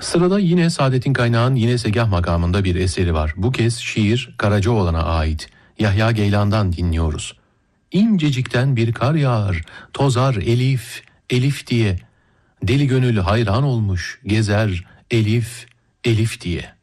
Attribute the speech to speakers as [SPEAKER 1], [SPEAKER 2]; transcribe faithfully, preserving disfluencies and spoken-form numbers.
[SPEAKER 1] Sırada yine Saadettin Kaynak'ın yine Segah makamında bir eseri var. Bu kez şiir Karacaoğlan'a ait. Yahya Geylan'dan dinliyoruz. İncecikten bir kar yağar, tozar Elif, Elif diye. Deli gönül hayran olmuş, gezer Elif, Elif diye.